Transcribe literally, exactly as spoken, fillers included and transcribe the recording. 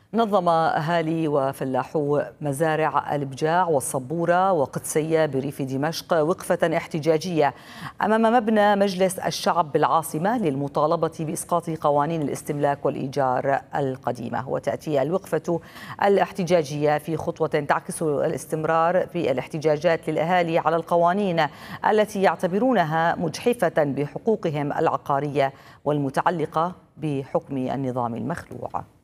نظم أهالي وفلاحو مزارع البجاع والصبورة وقدسية بريف دمشق وقفة احتجاجية أمام مبنى مجلس الشعب بالعاصمة للمطالبة بإسقاط قوانين الاستملاك والإيجار القديمة. وتأتي الوقفة الاحتجاجية في خطوة تعكس الاستمرار في الاحتجاجات للأهالي على القوانين التي يعتبرونها مجحفة بحقوقهم العقارية والمتعلقة بحكم النظام المخلوع.